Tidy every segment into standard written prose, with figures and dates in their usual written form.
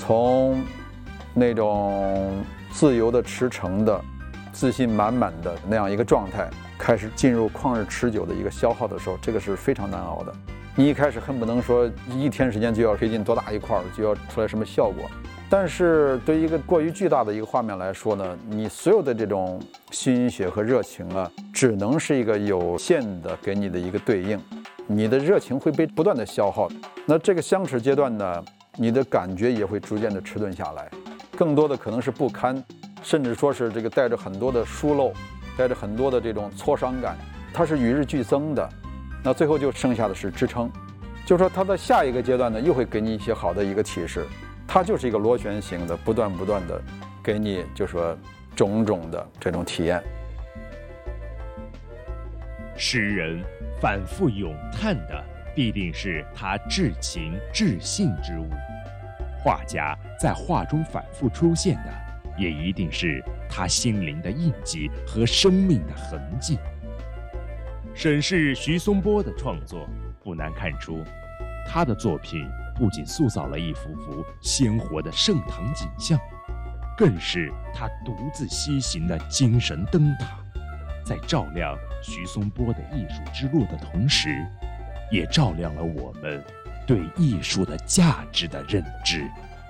从那种自由的驰骋的、自信满满的那样一个状态，开始进入旷日持久的一个消耗的时候，这个是非常难熬的。你一开始恨不能说一天时间就要推进多大一块，就要出来什么效果。但是对于一个过于巨大的一个画面来说呢，你所有的这种心血和热情啊，只能是一个有限的给你的一个对应，你的热情会被不断的消耗。那这个相持阶段呢，你的感觉也会逐渐的迟钝下来，更多的可能是不堪，甚至说是这个带着很多的疏漏，带着很多的这种挫伤感，它是与日俱增的。那最后就剩下的是支撑，就是说它的下一个阶段呢，又会给你一些好的一个启示。它就是一个螺旋形的，不断的给你就说种种的这种体验。 诗人反复咏叹的必定是他至情至性之物，画家在画中反复出现的也一定是他心灵的印记和生命的痕迹。审视徐松波的创作，不难看出他的作品不仅塑造了一幅幅鲜活的盛唐景象，更是他独自西行的精神灯塔，在照亮徐松波的艺术之路的同时，也照亮了我们对艺术的价值的认知。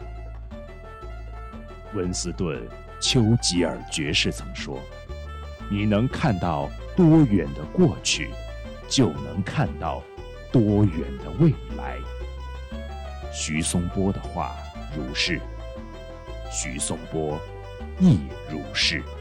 温斯顿·丘吉尔爵士曾说，你能看到多远的过去，就能看到多远的未来。徐松波的话如是，徐松波亦如是。